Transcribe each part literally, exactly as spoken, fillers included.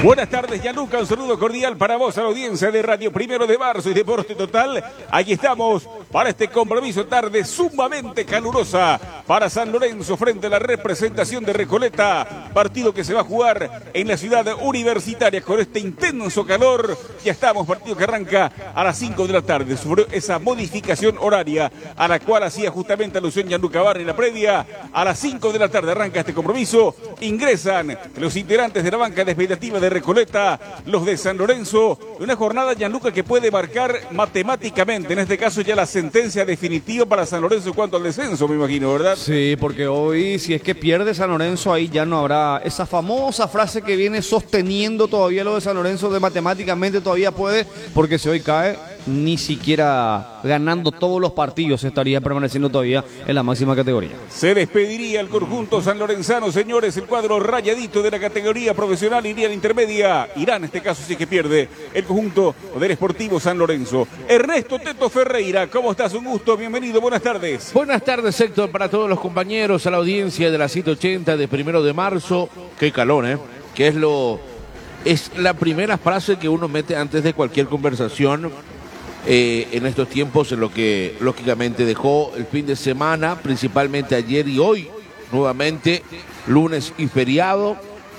Buenas tardes, Gianluca, un saludo cordial para vos a la audiencia de Radio Primero de Marzo y Deporte Total. Aquí estamos para este compromiso, tarde sumamente calurosa para San Lorenzo frente a la representación de Recoleta, partido que se va a jugar en la ciudad universitaria con este intenso calor. Ya estamos, partido que arranca a las cinco de la tarde, sobre esa modificación horaria a la cual hacía justamente alusión Gianluca Barra en la previa. A las cinco de la tarde arranca este compromiso, ingresan los integrantes de la banca de expectativa de Recoleta, los de San Lorenzo, una jornada, Gianluca, que puede marcar matemáticamente, en este caso ya la sentencia definitiva para San Lorenzo en cuanto al descenso, me imagino, ¿verdad? Sí, porque hoy si es que pierde San Lorenzo, ahí ya no habrá esa famosa frase que viene sosteniendo todavía lo de San Lorenzo, de matemáticamente todavía puede, porque si hoy cae, ni siquiera ganando todos los partidos estaría permaneciendo todavía en la máxima categoría. Se despediría el conjunto sanlorenzano, señores, el cuadro rayadito de la categoría profesional iría a la intermedia, irá en este caso si es que pierde el conjunto del Sportivo San Lorenzo. Ernesto Teto Ferreira, ¿cómo estás? Un gusto, bienvenido, buenas tardes. Buenas tardes, Héctor, para todos los compañeros, a la audiencia de la ciento ochenta de Primero de Marzo. Qué calor, ¿eh? Que es lo... es la primera frase que uno mete antes de cualquier conversación. Eh, en estos tiempos, en lo que lógicamente dejó el fin de semana, principalmente ayer y hoy, nuevamente, lunes y feriado,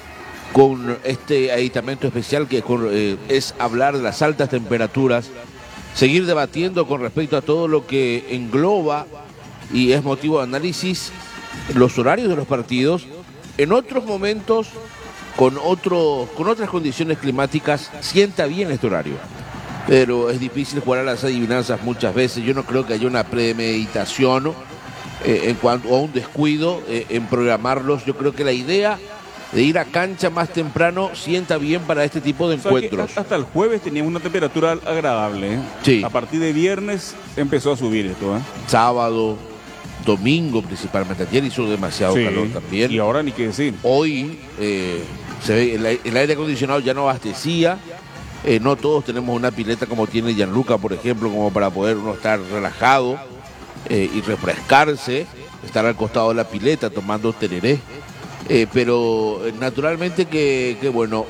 con este aditamento especial que eh, es hablar de las altas temperaturas, seguir debatiendo con respecto a todo lo que engloba y es motivo de análisis los horarios de los partidos, en otros momentos, con, otro, con otras condiciones climáticas, sienta bien este horario. Pero es difícil jugar a las adivinanzas muchas veces. Yo no creo que haya una premeditación eh, en cuanto a un descuido eh, en programarlos. Yo creo que la idea de ir a cancha más temprano sienta bien para este tipo de o sea, encuentros. Hasta el jueves teníamos una temperatura agradable, ¿eh? Sí. A partir de viernes empezó a subir esto, ¿eh? Sábado, domingo principalmente. Ayer hizo demasiado Sí, calor también. Y ahora ni qué decir. Hoy eh, se ve el, el aire acondicionado ya no abastecía. Eh, no todos tenemos una pileta como tiene Gianluca, por ejemplo, como para poder uno estar relajado eh, y refrescarse, estar al costado de la pileta tomando tereré. Eh, pero eh, naturalmente que, que, bueno,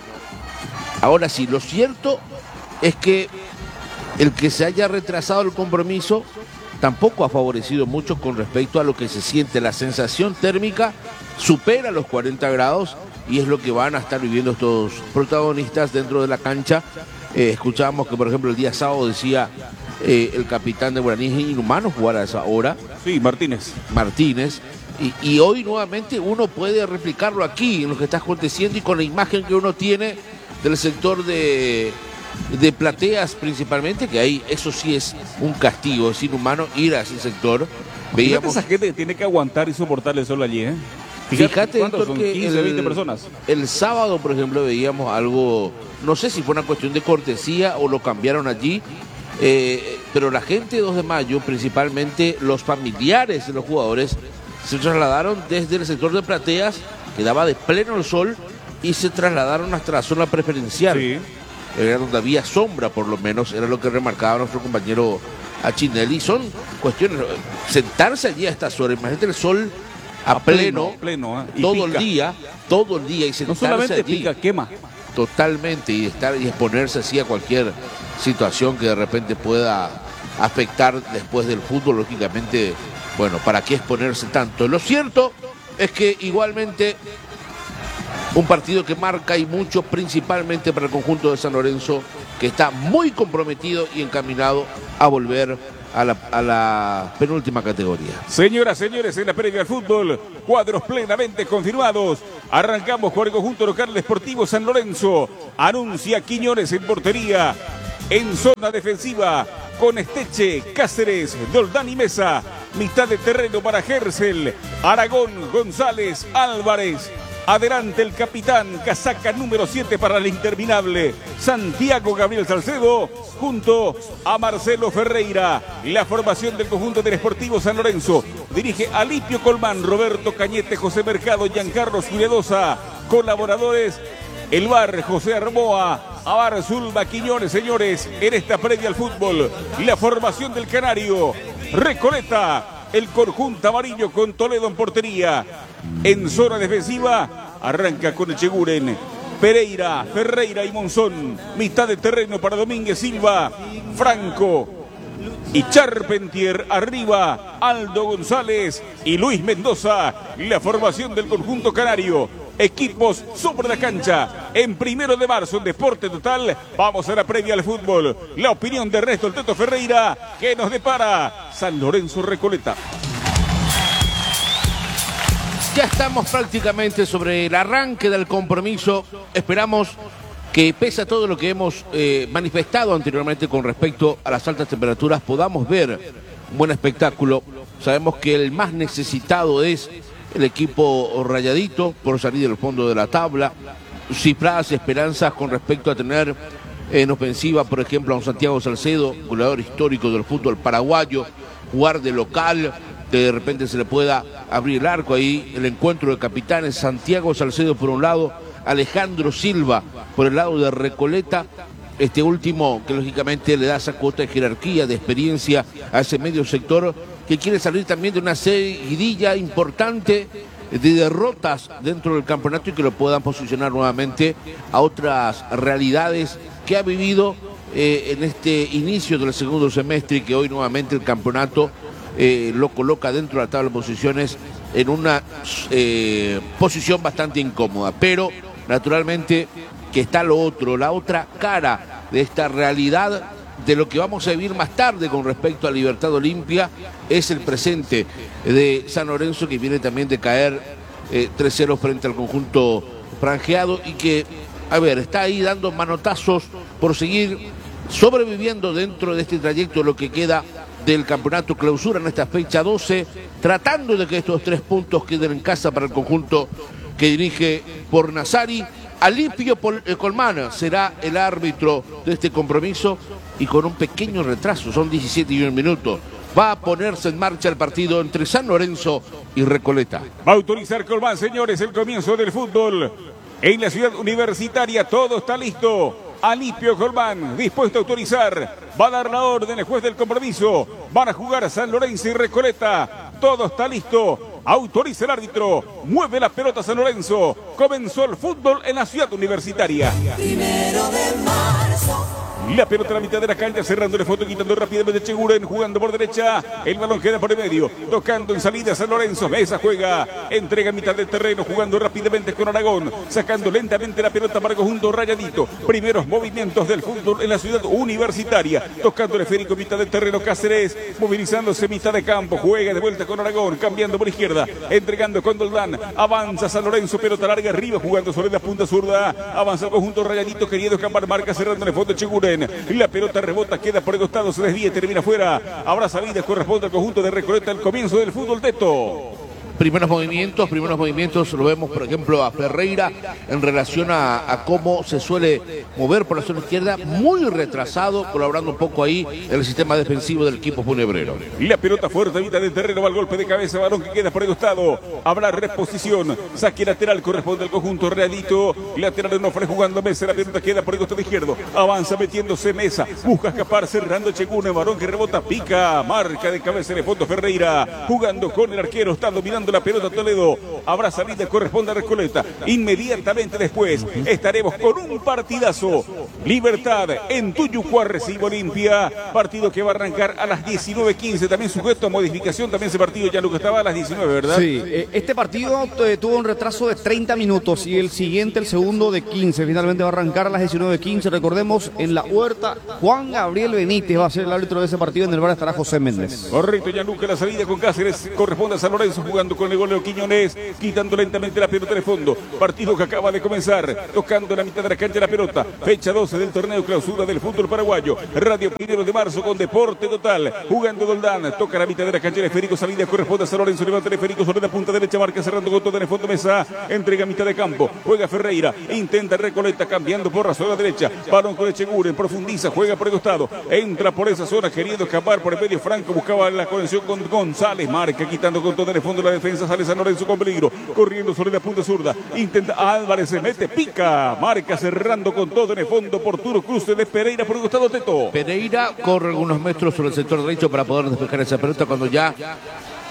ahora sí, lo cierto es que el que se haya retrasado el compromiso tampoco ha favorecido mucho con respecto a lo que se siente. La sensación térmica supera los cuarenta grados. Y es lo que van a estar viviendo estos protagonistas dentro de la cancha. Eh, escuchábamos que, por ejemplo, el día sábado decía eh, el capitán de Guaraní, es inhumano jugar a esa hora. Sí, Martínez. Martínez. Y, y hoy nuevamente uno puede replicarlo aquí, en lo que está aconteciendo y con la imagen que uno tiene del sector de, de plateas principalmente, que ahí eso sí es un castigo, es inhumano ir a ese sector. Veíamos esa gente que tiene que aguantar y soportar el sol allí, ¿eh? Fíjate, ¿cuántos son? que quince, el, veinte personas. El sábado, por ejemplo, veíamos algo, no sé si fue una cuestión de cortesía o lo cambiaron allí, eh, pero la gente de dos de mayo, principalmente los familiares de los jugadores, se trasladaron desde el sector de plateas, que daba de pleno el sol, y se trasladaron hasta la zona preferencial. Sí. Era donde había sombra, por lo menos, era lo que remarcaba nuestro compañero Achinelli. Son cuestiones, sentarse allí a estas horas, imagínate el sol a, a pleno, pleno, pleno ¿eh? todo pica. el día, todo el día y sentarse no solamente allí, pica, quema. Totalmente, y estar y exponerse así a cualquier situación que de repente pueda afectar después del fútbol, lógicamente, bueno, ¿para qué exponerse tanto? Lo cierto es que igualmente un partido que marca y mucho, principalmente para el conjunto de San Lorenzo, que está muy comprometido y encaminado a volver A la, a la penúltima categoría. Señoras, señores, en la previa al fútbol, cuadros plenamente confirmados. Arrancamos con el conjunto local Sportivo San Lorenzo. Anuncia Quiñones en portería. En zona defensiva, con Esteche, Cáceres, Doldán y Mesa. Mitad de terreno para Gersel, Aragón, González, Álvarez. Adelante el capitán, casaca número siete para el interminable Santiago Gabriel Salcedo, junto a Marcelo Ferreira. La formación del conjunto del Sportivo San Lorenzo dirige Alipio Colmán, Roberto Cañete, José Mercado, Giancarlo Cuidadosa. Colaboradores, el Bar, José Armoa, Abar Zulba, Quiñones, señores, en esta previa al fútbol. La formación del Canario, Recoleta, el conjunto amarillo con Toledo en portería. En zona defensiva, arranca con Echeguren, Pereira, Ferreira y Monzón. Mitad de terreno para Domínguez, Silva, Franco y Charpentier. Arriba, Aldo González y Luis Mendoza. La formación del conjunto canario. Equipos sobre la cancha. En primero de marzo, en Deporte Total, vamos a la previa al fútbol. La opinión de Ernesto el Teto Ferreira, que nos depara San Lorenzo Recoleta. Ya estamos prácticamente sobre el arranque del compromiso. Esperamos que, pese a todo lo que hemos eh, manifestado anteriormente con respecto a las altas temperaturas, podamos ver un buen espectáculo. Sabemos que el más necesitado es el equipo Rayadito por salir del fondo de la tabla. Cifradas esperanzas con respecto a tener en ofensiva, por ejemplo, a un Santiago Salcedo, goleador histórico del fútbol paraguayo, jugar de local, que de repente se le pueda abrir el arco ahí. El encuentro de capitanes, Santiago Salcedo por un lado, Alejandro Silva por el lado de Recoleta. Este último que lógicamente le da esa cuota de jerarquía, de experiencia a ese medio sector, que quiere salir también de una seguidilla importante de derrotas dentro del campeonato y que lo puedan posicionar nuevamente a otras realidades que ha vivido eh, en este inicio del segundo semestre, y que hoy nuevamente el campeonato eh, lo coloca dentro de la tabla de posiciones en una eh, posición bastante incómoda. Pero naturalmente que está lo otro, la otra cara de esta realidad, de lo que vamos a vivir más tarde con respecto a Libertad Olimpia, es el presente de San Lorenzo, que viene también de caer eh, tres cero frente al conjunto franjeado, y que, a ver, está ahí dando manotazos por seguir sobreviviendo dentro de este trayecto, lo que queda del campeonato clausura en esta fecha doce, tratando de que estos tres puntos queden en casa para el conjunto que dirige por Nazari. Alipio Colmán será el árbitro de este compromiso, y con un pequeño retraso, son diecisiete y un minuto, va a ponerse en marcha el partido entre San Lorenzo y Recoleta. Va a autorizar Colmán, señores, el comienzo del fútbol en la ciudad universitaria. Todo está listo. Alipio Colmán, dispuesto a autorizar, va a dar la orden el juez del compromiso. Van a jugar San Lorenzo y Recoleta. Todo está listo. Autoriza el árbitro. Mueve la pelota San Lorenzo. Comenzó el fútbol en la ciudad universitaria. Primero de marzo. La pelota a la mitad de la cancha, cerrando el fondo, quitando rápidamente Cheguren, jugando por derecha. El balón queda por el medio, tocando en salida San Lorenzo. Mesa juega, entrega a mitad del terreno, jugando rápidamente con Aragón, sacando lentamente la pelota para el conjunto Rayadito. Primeros movimientos del fútbol en la ciudad universitaria, tocando el esférico mitad del terreno. Cáceres, movilizándose mitad de campo, juega de vuelta con Aragón, cambiando por izquierda, entregando con Doldán. Avanza San Lorenzo, pelota larga arriba, jugando sobre la punta zurda. Avanza el conjunto Rayadito, queriendo escapar, marca cerrando en el fondo Cheguren. La pelota rebota, queda por el costado, se desvía, termina fuera. Habrá salida, corresponde al conjunto de Recoleta, el comienzo del fútbol, Teto. Primeros movimientos, primeros movimientos, lo vemos por ejemplo a Ferreira en relación a, a cómo se suele mover por la zona izquierda, muy retrasado, colaborando un poco ahí en el sistema defensivo del equipo funebrero. La pelota fuerte, mitad del terreno, va el golpe de cabeza, balón que queda por el costado. Habrá reposición, saque lateral, corresponde al conjunto Realito. Lateral de Nofre jugando Mesa, la pelota queda por el costado izquierdo. Avanza metiéndose Mesa, busca escapar, cerrando Chegune, balón que rebota, pica, marca de cabeza en el fondo Ferreira, jugando con el arquero, está dominando la pelota Toledo. Habrá salida, corresponde a Recoleta. Inmediatamente después estaremos con un partidazo. Libertad en Tuyucuá recibe Olimpia. Partido que va a arrancar a las diecinueve quince. También sujeto a modificación. También ese partido ya lo que estaba a las diecinueve, ¿verdad? Sí, este partido eh, tuvo un retraso de treinta minutos y el siguiente, el segundo, de quince. Finalmente va a arrancar a las diecinueve quince. Recordemos, en la Huerta, Juan Gabriel Benítez va a ser el árbitro de ese partido. En el bar estará José Méndez. Correcto, Gianluca, la salida con Cáceres. Corresponde a San Lorenzo jugando con el goleo Quiñones, quitando lentamente la pelota de fondo. Partido que acaba de comenzar, tocando la mitad de la cancha la pelota. Fecha doce del torneo clausura del fútbol paraguayo. Radio Primero de Marzo con Deporte Total. Jugando Doldán, toca la mitad de la cancha el esférico, salida corresponde a San Lorenzo, levanta el esférico sobre la punta derecha, marca cerrando con todo en el fondo Mesa, entrega a mitad de campo, juega Ferreira, intenta Recoleta, cambiando por la zona derecha, balón con Echeguren, profundiza, juega por el costado, entra por esa zona queriendo escapar por el medio Franco, buscaba la conexión con González, marca quitando con todo en el fondo la defensa, sale San Lorenzo con peligro, corriendo sobre la punta zurda, intenta Álvarez, se mete, pica, marca cerrando con todo en el fondo, por Turo cruce de Pereira por el costado Teto. Pereira corre algunos metros sobre el sector derecho para poder despejar esa pelota cuando ya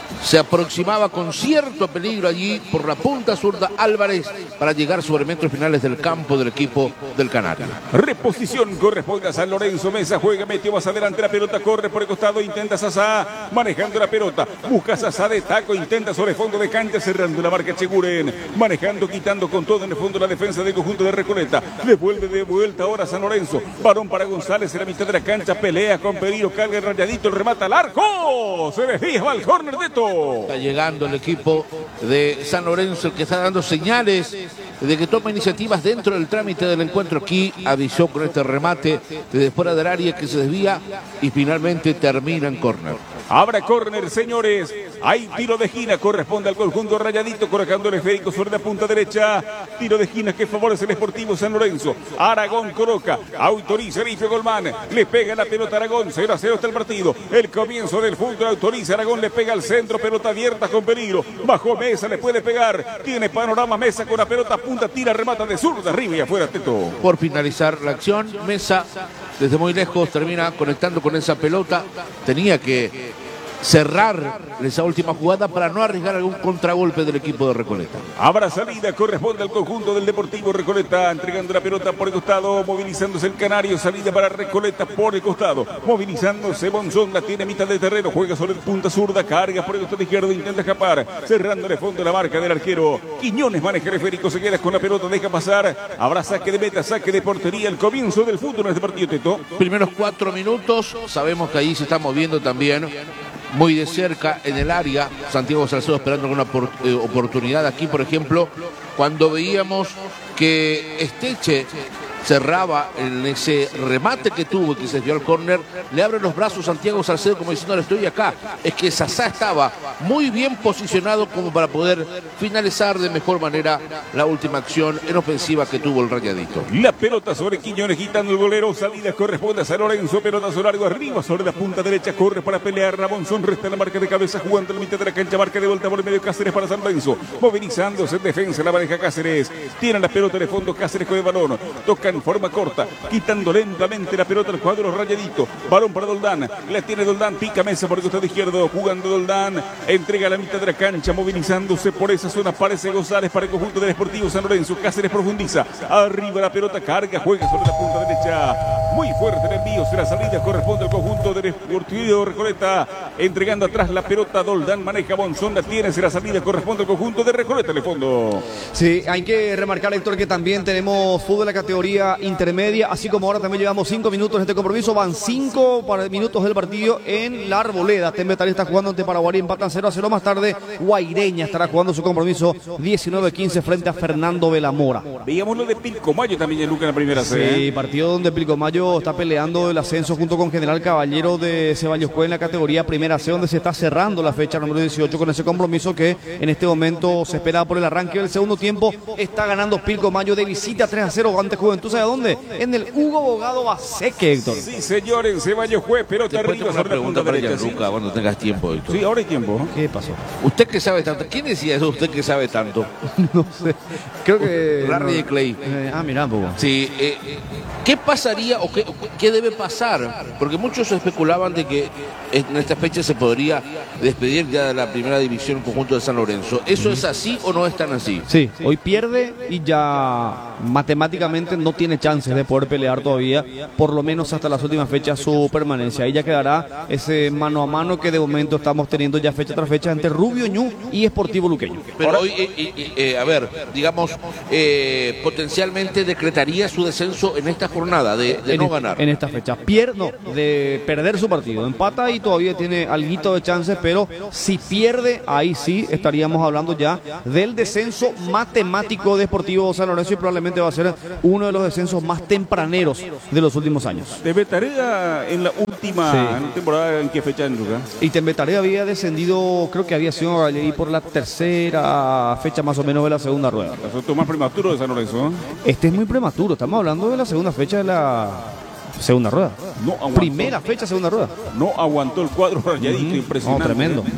Se aproximaba con cierto peligro allí por la punta zurda Álvarez para llegar sobre metros finales del campo del equipo del Canario. Reposición corresponde a San Lorenzo. Mesa juega, metió más adelante la pelota, corre por el costado, intenta Sasá, manejando la pelota, busca Sasá de taco, intenta sobre fondo de cancha, cerrando la marca Cheguren, manejando, quitando con todo en el fondo la defensa del conjunto de Recoleta. Devuelve de vuelta ahora San Lorenzo. Balón para González en la mitad de la cancha, pelea con peligro, carga el Rayadito, el remata al arco. Se desvía, va al córner de todo. Está llegando el equipo de San Lorenzo, el que está dando señales de que toma iniciativas dentro del trámite del encuentro. Aquí avisó con este remate desde fuera del área que se desvía y finalmente termina en córner. Habrá córner, señores. Hay tiro de esquina, corresponde al conjunto Rayadito, colocando el esférico sobre la punta derecha. Tiro de esquina que favorece el Sportivo San Lorenzo. Aragón coloca, autoriza Erife Golmán, le pega la pelota a Aragón, cero a cero está el partido. El comienzo del fútbol, autoriza Aragón, le pega al centro, pelota abierta con peligro. Bajo Mesa, le puede pegar. Tiene panorama Mesa con la pelota, punta, tira, remata de zurda, arriba y afuera, Teto. Por finalizar la acción, Mesa desde muy lejos termina conectando con esa pelota. Tenía que cerrar esa última jugada para no arriesgar algún contragolpe del equipo de Recoleta. Habrá salida, corresponde al conjunto del Deportivo Recoleta, entregando la pelota por el costado, movilizándose el Canario, salida para Recoleta por el costado, movilizándose Monzón, la tiene a mitad de terreno, juega sobre el punta zurda, carga por el costado izquierdo, intenta escapar, cerrando de fondo la marca del arquero. Quiñones maneja el esférico, se queda con la pelota, deja pasar, habrá saque de meta, saque de portería, el comienzo del fútbol en este partido, Teto. Primeros cuatro minutos, sabemos que ahí se está moviendo también muy de cerca en el área Santiago Salcedo, esperando una oportunidad aquí, por ejemplo, cuando veíamos que Esteche cerraba en ese remate que tuvo y que se dio al córner, le abre los brazos Santiago Salcedo como diciendo, estoy acá. Es que Sasá estaba muy bien posicionado como para poder finalizar de mejor manera la última acción en ofensiva que tuvo el Rayadito. La pelota sobre Quiñones, quitando el golero, salida corresponde a San Lorenzo, pelotazo largo arriba sobre la punta derecha, corre para pelear, Rabonzón resta en la marca de cabeza, jugando en la mitad de la cancha, marca de vuelta por el medio Cáceres para San Lorenzo, movilizándose en defensa la pareja Cáceres, tienen la pelota de fondo, Cáceres con el balón, tocan en forma corta, quitando lentamente la pelota al cuadro Rayadito, balón para Doldán, la tiene Doldán, pica Mesa por el costado izquierdo, jugando Doldán, entrega la mitad de la cancha, movilizándose por esa zona, aparece González para el conjunto del Sportivo San Lorenzo, Cáceres profundiza, arriba la pelota, carga, juega sobre la punta derecha, muy fuerte el envío, será salida, corresponde al conjunto del Sportivo Recoleta, entregando atrás la pelota, Doldán maneja, Monzón la tiene, será salida, corresponde al conjunto de Recoleta en el fondo. Sí, hay que remarcar, Héctor, que también tenemos fútbol de la categoría intermedia, así como ahora también llevamos cinco minutos en este compromiso, van cinco minutos del partido en la Arboleda. Tembetal está jugando ante Paraguay, empatan cero a cero. Más tarde Guaireña estará jugando su compromiso diecinueve quince frente a Fernando Velamora. Veíamos lo de Pilcomayo también en Luca en la primera Sí, serie. partido donde Pilcomayo está peleando el ascenso junto con General Caballero de Ceballos Cue en la categoría primera C, donde se está cerrando la fecha número dieciocho con ese compromiso que en este momento se espera por el arranque del segundo tiempo. Está ganando Pilcomayo de visita tres a cero ante Juventud. ¿Sabe dónde? En el Hugo Bogado Baseque, Héctor. Sí, señor, en Ceballos Juez, pelota Después arriba tengo una sobre la punta pregunta para derecha. Gianluca, ¿Sí? cuando tengas tiempo, Héctor. Sí, ahora hay tiempo. ¿Qué pasó? Usted que sabe tanto, ¿quién decía eso? Usted que sabe tanto. No sé. Creo que. Larry de Clay. Eh, ah, mirá, poco. Sí, eh, eh, ¿qué pasaría o qué, qué debe pasar? Porque muchos especulaban de que en esta fecha se podría despedir ya de la primera división conjunto de San Lorenzo. ¿Eso es así o no es tan así? Sí, hoy pierde y ya matemáticamente no tiene chances de poder pelear todavía, por lo menos hasta las últimas fechas, su permanencia. Ahí ya quedará ese mano a mano que de momento estamos teniendo ya fecha tras fecha entre Rubio Ñu y Sportivo Luqueño. Pero hoy, eh, eh, eh, a ver, digamos, eh, potencialmente decretaría su descenso en esta jornada de, de en no esta, ganar. En esta fecha. Pierde, no, de perder su partido. Empata y todavía tiene alguito de chances, pero si pierde, ahí sí estaríamos hablando ya del descenso matemático de Sportivo San Lorenzo y probablemente va a ser uno de los descensos más tempraneros de los últimos años. De Tarea en la última Sí. temporada, ¿en qué fecha en Luca? Y Tembetarea había descendido, creo que había sido ahí por la tercera fecha más o menos de la segunda rueda. Asunto más prematuro de San Lorenzo. Este es muy prematuro, estamos hablando de la segunda fecha de la segunda rueda. No aguantó, Primera fecha, segunda rueda. no aguantó el cuadro Rayadito, Ujú. impresionante. No, tremendo. ¿eh?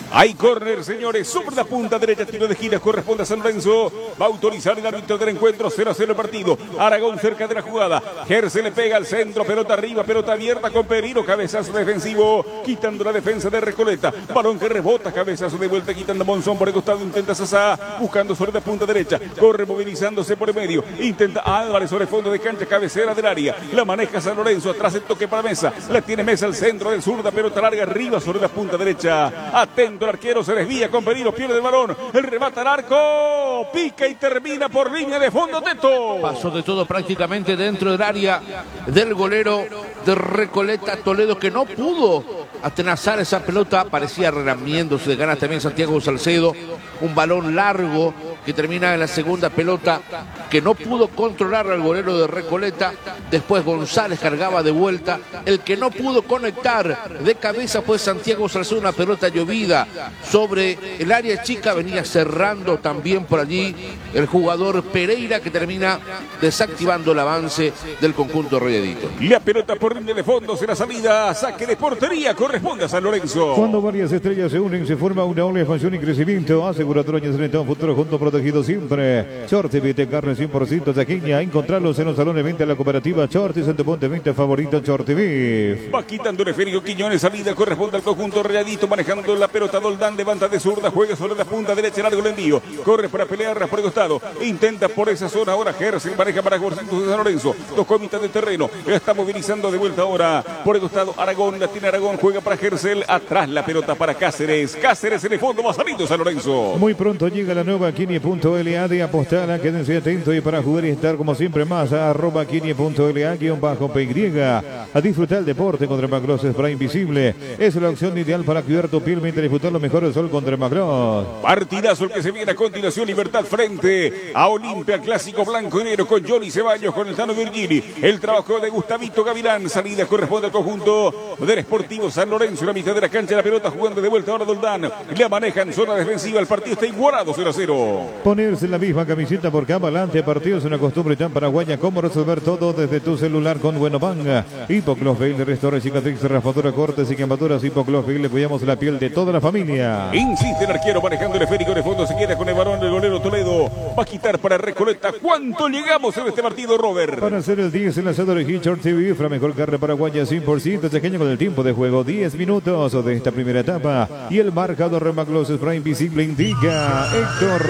Hay córner, señores, sobre la punta derecha, tiro de esquina, corresponde a San Lorenzo. Va a autorizar el árbitro del encuentro, cero a cero el partido. Aragón cerca de la jugada. Gerse le pega al centro, pelota arriba, pelota abierta con Pereiro, cabezazo defensivo, quitando la defensa de Recoleta. Balón que rebota, cabezazo de vuelta, quitando a Monzón por el costado, intenta Sasá, buscando sobre la punta derecha, corre movilizándose por el medio, intenta Álvarez sobre el fondo de cancha, cabecera del área, la maneja San Lorenzo, atrás el toque para Mesa, la tiene Mesa al centro del zurda, pelota larga arriba sobre la punta derecha, atento el arquero, se desvía con Pereiro, pierde el balón, el remata al arco, pica y termina por línea de fondo. Teto. Pasó de todo prácticamente dentro del área del golero de Recoleta Toledo, que no pudo atenazar esa pelota, parecía relamiéndose de ganas también Santiago Salcedo, un balón largo que termina en la segunda pelota que no pudo controlar al golero de Recoleta. Después González cargaba de vuelta, el que no pudo conectar de cabeza fue Santiago Salcedo, una pelota llovida sobre el área chica, venía cerrando también por allí el jugador Pereira, que termina desactivando el avance del conjunto Rayadito. La pelota por línea de fondo, será salida, saque de portería, corresponde a San Lorenzo. Cuando varias estrellas se unen, se forma una ola de expansión y crecimiento. Aseguradora Años treinta, un futuro junto protegido siempre. Shorty, vete carne cien por ciento taqueña. Encontrarlos en los salones de venta de la cooperativa Shorty, Santo Ponte, venta favorito Shorty Beef. Va quitando el Férico Quiñones, salida corresponde al conjunto Rayadito, manejando la pelota. Doldán levanta de zurda, juega sobre la punta derecha, largo el envío, corre para pelear por el costado, intenta por esa zona ahora Gersen, maneja para Gorcitos de San Lorenzo, tocó mitad de terreno, está movilizando de vuelta ahora por el costado Aragón, la tiene Aragón, juega para Gersel, atrás la pelota para Cáceres, Cáceres en el fondo, va saliendo San Lorenzo. Muy pronto llega la nueva Kini punto L A de Apostala, quédense atentos y para jugar y estar como siempre más a arroba Kini punto L A guión bajo P Y, a disfrutar el deporte contra Macross Spray Invisible, es la opción ideal para cuidar tu piel mientras disfrutar lo mejor del sol contra Macross. Partidazo el que se viene a continuación, Libertad frente a Olimpia, clásico blanco y negro con Johnny Ceballos, con el Tano Virgili, el trabajo de Gustavito Gavilán, salida corresponde al conjunto del Sportivo San Lorenzo, en la mitad de la cancha, la pelota jugando de vuelta ahora Doldán, la maneja en zona defensiva, el partido está igualado cero a cero. Ponerse la misma camiseta por cada volante partido es una costumbre tan paraguaya como resolver todo desde tu celular con Buenopanga. Hipoclosveil de restaura cicatriz, raspadura, cortes y quemaduras. Hipoclosveil, le cuidamos la piel de toda la familia. Insiste el arquero manejando el esférico de fondo, se queda con el varón del golero Toledo, va a quitar para Recoleta. ¿Cuánto llegamos en este partido, Robert? Para hacer el diez, el lanzador de Hitchard T V, la mejor carne paraguaya cien por ciento pequeño con el tiempo de juego, diez minutos de esta primera etapa. Y el marcador Remaclos Spray Invisible indica Héctor.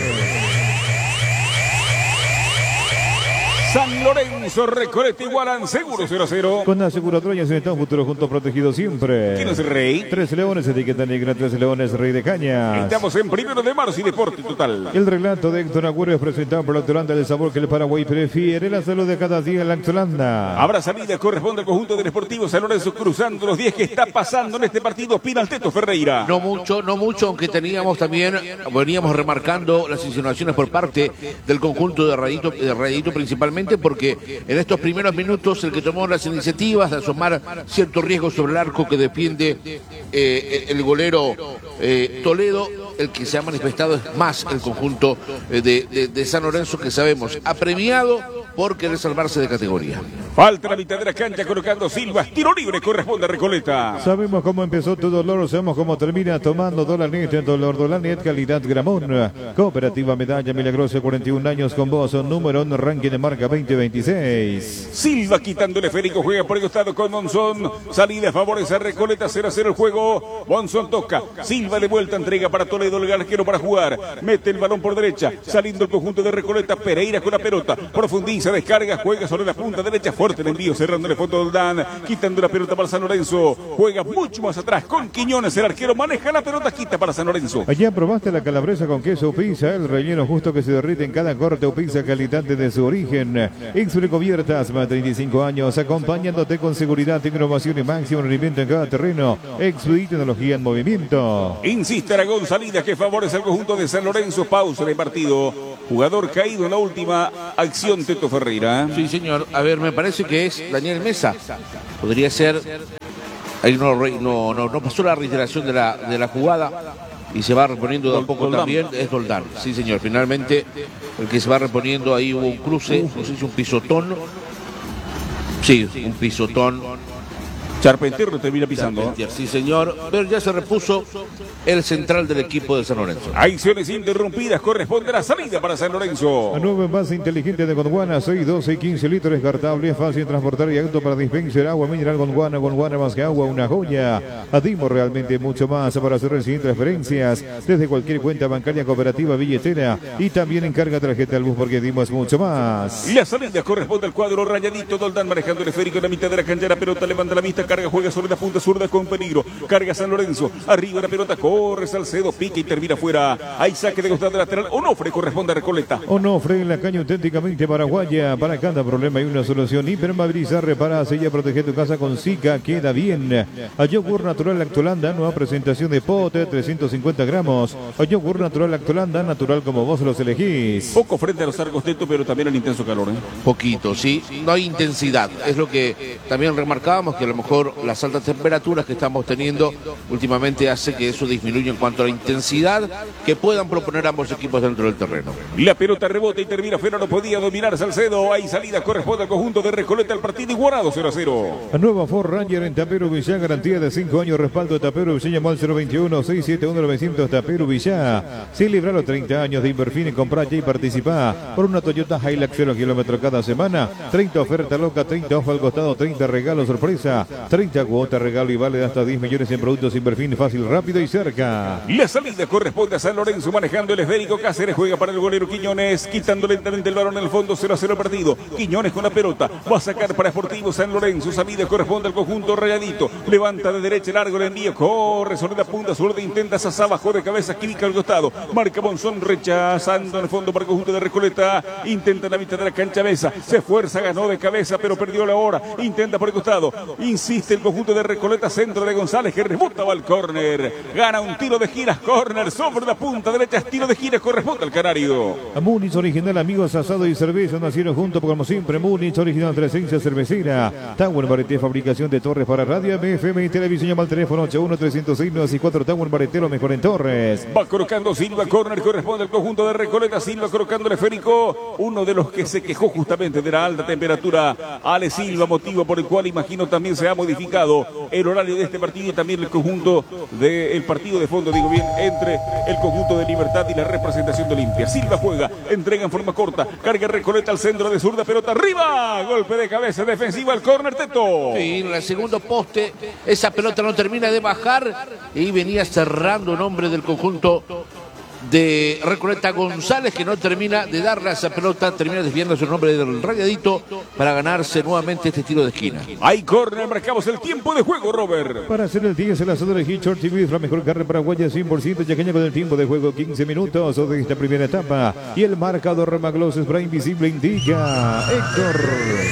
San Lorenzo, Recoleta igualan seguro cero a cero. Con aseguradoras en un futuro juntos protegidos siempre. ¿Quién es el rey? Tres Leones, etiqueta negra, Tres Leones, Rey de Cañas. Estamos en primero de marzo y deporte total. El relato de Héctor Agüero es presentado por la Lactolanda, del sabor que el Paraguay prefiere, la salud de cada día en la Lactolanda. Habrá salida, corresponde al conjunto del Sportivo San Lorenzo, cruzando los diez que está pasando en este partido. Opina el Teto Ferreira. No mucho, no mucho, aunque teníamos también, veníamos remarcando las insinuaciones por parte del conjunto de Rayito, de Rayito principalmente, porque en estos primeros minutos el que tomó las iniciativas de asomar cierto riesgo sobre el arco que defiende eh, el golero eh, Toledo, el que se ha manifestado es más el conjunto de, de, de San Lorenzo, que sabemos ha premiado por querer salvarse de categoría. Falta la mitad de la cancha colocando Silva, tiro libre, corresponde a Recoleta. Sabemos cómo empezó tu dolor, sabemos cómo termina, tomando Dolanet, Dolor Dolanet, calidad Gramón. Cooperativa Medalla Milagrosa, cuarenta y un años con vos, número uno, ranking de marca veinte veintiséis. Silva quitando el esférico, juega por el costado con Monzón, salida favorece a Recoleta, cero a cero el juego. Monzón toca, Silva de vuelta, entrega para Toledo, el arquero para jugar, mete el balón por derecha, saliendo el conjunto de Recoleta, Pereira con la pelota, profundiza, descarga, juega sobre la punta derecha, fuerte el envío, cerrando el fondo del Dan, quitando la pelota para San Lorenzo, juega mucho más atrás con Quiñones, el arquero maneja la pelota, quita para San Lorenzo. Allá probaste la calabresa con queso o pizza, el relleno justo que se derrite en cada corte o pizza, calidad desde su origen. Exfrecoviertas, más de treinta y cinco años, acompañándote con seguridad, innovación y máximo rendimiento en cada terreno. Exfluid, tecnología en movimiento. Insiste Aragón, salida que favorece al conjunto de San Lorenzo, pausa de partido. Jugador caído en la última acción, Teto Ferreira. Sí, señor. A ver, me parece que es Daniel Mesa. Podría ser. Ahí no, no, no, no pasó la reiteración de la, de la jugada y se va reponiendo de a poco Doldán. también. Es Doldán. Sí, señor. Finalmente, el que se va reponiendo, ahí hubo un cruce, no sé si un pisotón. Sí, un pisotón Charpentier lo termina pisando. Charpentier, sí señor, pero ya se repuso el central del equipo de San Lorenzo. Acciones interrumpidas, corresponde la salida para San Lorenzo. La nueva envase inteligente de Gondwana, seis, doce y quince litros, descartable, fácil de transportar y auto para dispenser, agua mineral Gondwana, Gondwana más que agua, una joya. Adimos realmente mucho más para hacer recientes transferencias desde cualquier cuenta bancaria, cooperativa, billetera y también encarga tarjeta al bus porque dimos mucho más. La salida corresponde al cuadro rayadito. Doldán manejando el esférico en la mitad de la cancha. La pelota levanta la vista, carga, juega sobre la punta zurda con peligro. Carga San Lorenzo, arriba la pelota, corre Salcedo, pica y termina fuera. Hay saque de costado lateral. Onofre corresponde a Recoleta. Onofre en la caña auténticamente paraguaya. Para cada problema hay una solución. Hipermovilizar, repara, sella, protege tu casa con Zika. Queda bien. A yogur natural Lactolanda, nueva presentación de pote, trescientos cincuenta gramos. A yogur natural Lactolanda, natural como vos los elegís. Poco frente a los arcos teto, pero también el intenso calor, ¿eh? Poquito, sí. No hay intensidad. Es lo que también remarcábamos, que a lo mejor las altas temperaturas que estamos teniendo últimamente hace que eso disminuya en cuanto a la intensidad que puedan proponer ambos equipos dentro del terreno. La pelota rebota y termina fuera, no podía dominar Salcedo. Hay salida, corresponde al conjunto de Recoleta. El partido igualado cero a cero. La nueva Ford Ranger en Tapero Villá, garantía de cinco años, respaldo de Tapero Villá, llamó al cero veintiuno, seiscientos setenta y uno, novecientos Tapero Villá. Celebra los treinta años de Inverfin en comprar ya y participa por una Toyota Hilux cero kilómetros cada semana. treinta oferta loca, treinta ojo al costado, treinta regalos sorpresa, treinta cuotas regalo y vale de hasta diez millones en productos Inverfin, fácil, rápido y cerca. La salida corresponde a San Lorenzo manejando el esférico. Cáceres juega para el golero Quiñones, quitando lentamente el balón en el fondo, cero a cero partido. Quiñones con la pelota, va a sacar para Sportivo San Lorenzo. Salida corresponde al conjunto rayadito, levanta de derecha largo el envío, corre sobre la punta zurda, intenta Sasá, bajó de cabeza, Química al costado, marca Monzón rechazando en el fondo para el conjunto de Recoleta, intenta en la mitad de la cancha Mesa, se esfuerza, ganó de cabeza pero perdió la hora, intenta por el costado, insiste el conjunto de Recoleta, centro de González que rebota, va al córner, gana un tiro de giras, córner sobre la punta derecha, tiro de giras, corresponde al Canario. A Múnich original, amigos, asado y cerveza nacieron juntos como siempre. Múnich original, presencia cervecera. Tower Barete, fabricación de torres para radio, F M y televisión. Llama al teléfono ocho uno, tres cero seis, nueve cuatro. Tower Barete, lo mejor en torres. Va colocando Silva, córner, corresponde al conjunto de Recoleta. Silva colocando el esférico, uno de los que se quejó justamente de la alta temperatura, Ale Silva, motivo por el cual imagino también se ha modificado el horario de este partido y también el conjunto del partido de fondo, digo bien, entre el conjunto de Libertad y la representación de Olimpia. Silva juega, entrega en forma corta, carga Recoleta al centro de zurda, pelota arriba, golpe de cabeza defensiva al córner, Teto. Sí, en el segundo poste, esa pelota no termina de bajar y venía cerrando un hombre del conjunto de Recoleta, González, que no termina de darle a esa pelota, termina desviándose el nombre del rayadito para ganarse nuevamente este tiro de esquina. Hay córner, marcamos el tiempo de juego, Robert. Para hacer el diez, el asado de Hitchcock T V, la mejor carne paraguaya cien por ciento yaqueña con el tiempo de juego quince minutos de esta primera etapa. Y el marcador Remaglos Spray Invisible indica Héctor.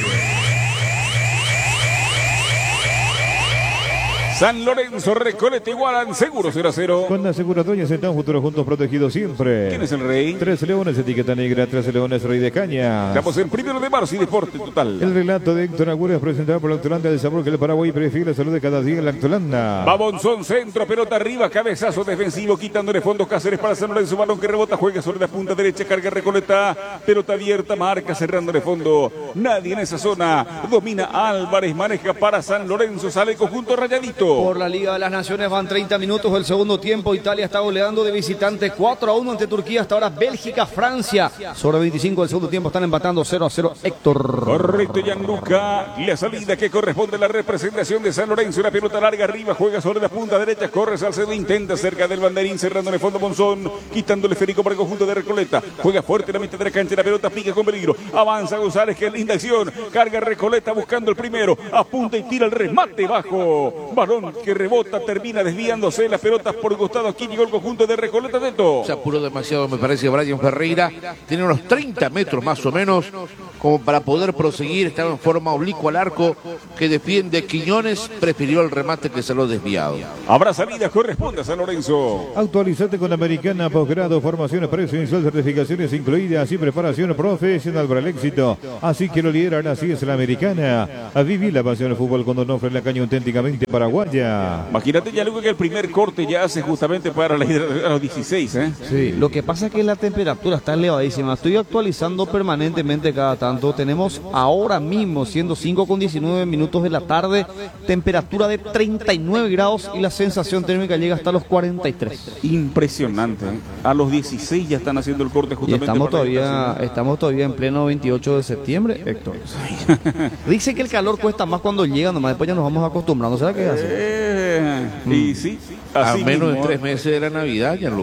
San Lorenzo, Recoleta igualan, seguro cero a cero. Con la aseguradora Centán, futuro juntos protegidos siempre. ¿Quién es el rey? Tres Leones, etiqueta negra, Tres Leones, Rey de Caña. Estamos en primero de marzo y deporte total. El relato de Héctor Agüero es presentado por la Lactolanda del sabor que el Paraguay prefiere, la salud de cada día en la Lactolanda. Babonzón, centro, pelota arriba, cabezazo defensivo, quitándole fondos Cáceres para San Lorenzo, balón que rebota, juega sobre la punta derecha, carga Recoleta, pelota abierta, marca, cerrándole fondo. Nadie en esa zona, domina Álvarez, maneja para San Lorenzo, sale el conjunto rayadito. Por la Liga de las Naciones van treinta minutos del segundo tiempo. Italia está goleando de visitante cuatro a uno ante Turquía. Hasta ahora Bélgica, Francia. Sobre veinticinco del segundo tiempo están empatando cero a cero. Héctor. Correcto, Gianluca. La salida que corresponde a la representación de San Lorenzo. La pelota larga arriba, juega sobre la punta derecha. Corre Salcedo, intenta cerca del banderín, cerrando en el fondo Monzón, quitándole esférico para el conjunto de Recoleta. Juega fuerte en la mitad de la cancha. La pelota pica con peligro. Avanza González, que linda acción. Carga Recoleta buscando el primero. Apunta y tira el remate bajo. Balón que rebota, termina desviándose las pelotas por el costado. Aquí llegó el conjunto de Recoleta, Teto. Se apuró demasiado, me parece, Brian Ferreira. Tiene unos treinta metros más o menos como para poder proseguir. Estaba en forma oblicua al arco que defiende Quiñones. Prefirió el remate que se lo desviado. Habrá salida, corresponde a San Lorenzo. Actualizate con Americana, posgrado, formaciones, precio inicial, certificaciones incluidas y preparación profesional para el éxito. Así que lo lideran, así es la Americana. A vivir la pasión del fútbol cuando no ofrece la caña auténticamente paraguaya. vaya. Imagínate, ya luego que el primer corte ya hace justamente para la hidra- a los dieciséis, ¿eh? Sí, lo que pasa es que la temperatura está elevadísima. Estoy actualizando permanentemente cada tanto. Tenemos ahora mismo, siendo cinco con diecinueve minutos de la tarde, temperatura de treinta y nueve grados y la sensación térmica llega hasta los cuarenta y tres. Impresionante, ¿eh? A los dieciséis ya están haciendo el corte Y justamente. estamos para la todavía, hidratación. estamos todavía en pleno veintiocho de septiembre, Héctor. Dice que el calor cuesta más cuando llega, nomás después ya nos vamos acostumbrando. ¿Será que es así? Eh, y sí, A así menos de mismo. tres meses de la Navidad ya lo